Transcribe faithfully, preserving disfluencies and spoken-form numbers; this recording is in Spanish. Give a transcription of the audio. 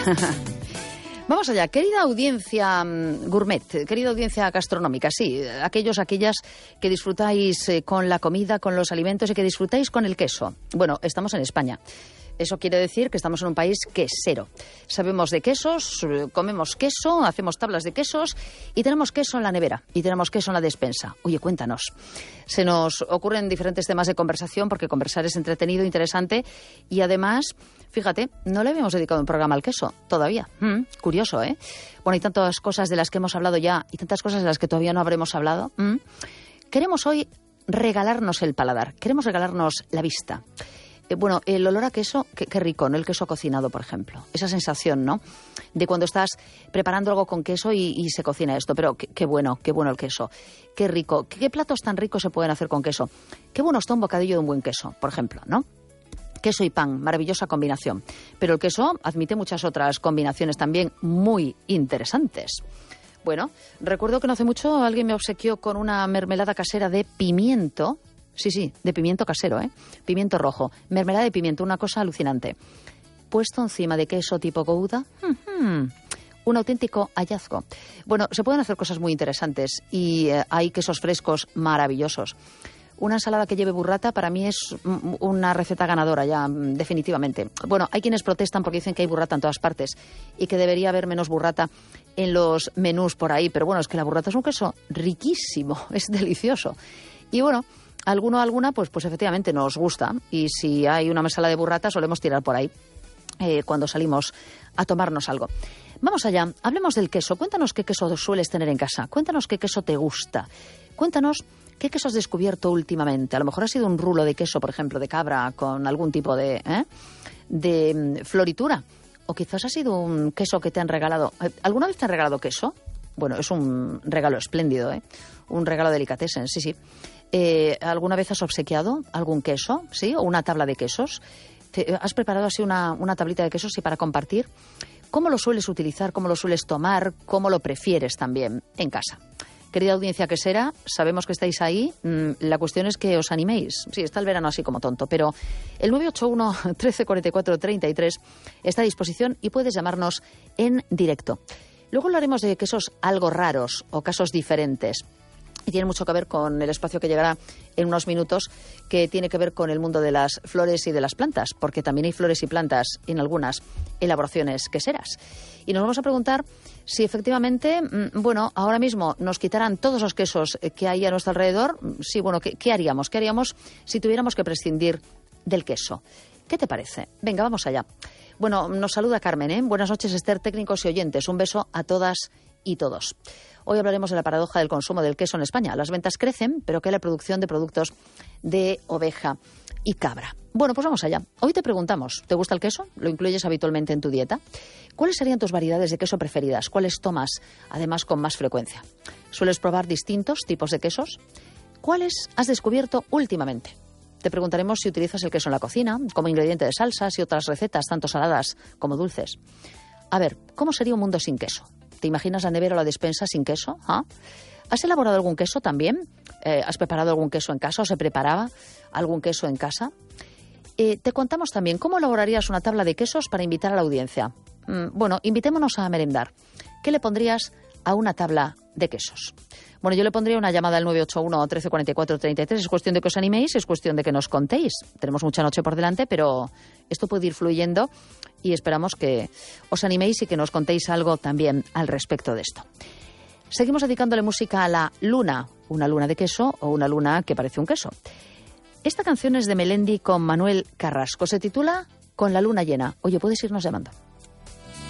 Vamos allá, querida audiencia um, gourmet, querida audiencia gastronómica, sí, aquellos, aquellas que disfrutáis eh, con la comida, con los alimentos y que disfrutáis con el queso. Bueno, estamos en España. Eso quiere decir que estamos en un país quesero. Sabemos de quesos, comemos queso, hacemos tablas de quesos y tenemos queso en la nevera y tenemos queso en la despensa. Oye, cuéntanos. Se nos ocurren diferentes temas de conversación porque conversar es entretenido, interesante y además, fíjate, no le habíamos dedicado un programa al queso todavía. Mm, curioso, ¿eh? Bueno, hay tantas cosas de las que hemos hablado ya y tantas cosas de las que todavía no habremos hablado. Mm. Queremos hoy regalarnos el paladar, queremos regalarnos la vista. Eh, bueno, el olor a queso, qué, qué rico, ¿no? El queso cocinado, por ejemplo. Esa sensación, ¿no? De cuando estás preparando algo con queso y, y se cocina esto. Pero qué, qué bueno, qué bueno el queso. Qué rico. ¿Qué, qué platos tan ricos se pueden hacer con queso? Qué bueno está un bocadillo de un buen queso, por ejemplo, ¿no? Queso y pan, maravillosa combinación. Pero el queso admite muchas otras combinaciones también muy interesantes. Bueno, recuerdo que no hace mucho alguien me obsequió con una mermelada casera de pimiento. Sí, sí, de pimiento casero, ¿eh? Pimiento rojo. Mermelada de pimiento, una cosa alucinante. Puesto encima de queso tipo Gouda. ¡Uh-huh! Un auténtico hallazgo. Bueno, se pueden hacer cosas muy interesantes y eh, hay quesos frescos maravillosos. Una ensalada que lleve burrata para mí es una receta ganadora ya, definitivamente. Bueno, hay quienes protestan porque dicen que hay burrata en todas partes y que debería haber menos burrata en los menús por ahí. Pero bueno, es que la burrata es un queso riquísimo, es delicioso. Y bueno, alguno o alguna, pues, pues efectivamente nos gusta. Y si hay una mesala de burrata, solemos tirar por ahí eh, cuando salimos a tomarnos algo. Vamos allá, hablemos del queso. Cuéntanos qué queso sueles tener en casa. Cuéntanos qué queso te gusta. Cuéntanos qué queso has descubierto últimamente. A lo mejor ha sido un rulo de queso, por ejemplo, de cabra, con algún tipo de, ¿eh? de floritura. O quizás ha sido un queso que te han regalado. ¿Alguna vez te han regalado queso? Bueno, es un regalo espléndido, ¿eh? Un regalo delicatessen, sí, sí. Eh, ¿Alguna vez has obsequiado algún queso, sí? O una tabla de quesos. ¿Te, ¿Has preparado así una, una tablita de quesos y para compartir? ¿Cómo lo sueles utilizar? ¿Cómo lo sueles tomar? ¿Cómo lo prefieres también en casa? Querida audiencia quesera, sabemos que estáis ahí. La cuestión es que os animéis. Sí, está el verano así como tonto, pero el nueve ocho uno, trece cuarenta y cuatro, treinta y tres está a disposición y puedes llamarnos en directo. Luego hablaremos de quesos algo raros o casos diferentes. Y tiene mucho que ver con el espacio que llegará en unos minutos, que tiene que ver con el mundo de las flores y de las plantas, porque también hay flores y plantas en algunas elaboraciones queseras. Y nos vamos a preguntar si efectivamente, bueno, ahora mismo nos quitaran todos los quesos que hay a nuestro alrededor. Sí, bueno, ¿qué, qué haríamos? ¿Qué haríamos si tuviéramos que prescindir del queso? ¿Qué te parece? Venga, vamos allá. Bueno, nos saluda Carmen, ¿eh? Buenas noches, Esther, técnicos y oyentes. Un beso a todas y todos. Hoy hablaremos de la paradoja del consumo del queso en España. Las ventas crecen, pero que hay la producción de productos de oveja y cabra. Bueno, pues vamos allá. Hoy te preguntamos, ¿te gusta el queso? ¿Lo incluyes habitualmente en tu dieta? ¿Cuáles serían tus variedades de queso preferidas? ¿Cuáles tomas, además, con más frecuencia? ¿Sueles probar distintos tipos de quesos? ¿Cuáles has descubierto últimamente? Te preguntaremos si utilizas el queso en la cocina, como ingrediente de salsas y otras recetas, tanto saladas como dulces. A ver, ¿cómo sería un mundo sin queso? ¿Te imaginas la nevera o la despensa sin queso? ¿Ah? ¿Has elaborado algún queso también? Eh, ¿Has preparado algún queso en casa o se preparaba algún queso en casa? Eh, te contamos también cómo elaborarías una tabla de quesos para invitar a la audiencia. Mm, bueno, invitémonos a merendar. ¿Qué le pondrías a una tabla de quesos? Bueno, yo le pondría una llamada al nueve ocho uno, trece cuarenta y cuatro, treinta y tres. Es cuestión de que os animéis, es cuestión de que nos contéis. Tenemos mucha noche por delante, pero esto puede ir fluyendo y esperamos que os animéis y que nos contéis algo también al respecto de esto. Seguimos dedicándole música a la luna, una luna de queso o una luna que parece un queso. Esta canción es de Melendi con Manuel Carrasco. Se titula Con la luna llena. Oye, puedes irnos llamando.